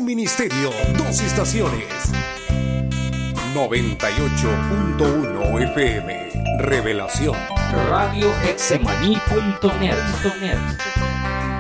ministerio, dos estaciones. 98.1 FM, Revelación. Radio Hexemaní.net.